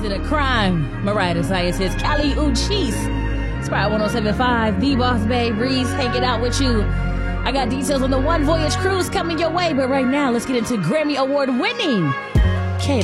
it a crime? Mariah Desire says, Cali Uchis. Sprite 1075, The Boss Babe, Breeze, hanging out with you. I got details on the One Voyage cruise coming your way, but right now, let's get into Grammy Award winning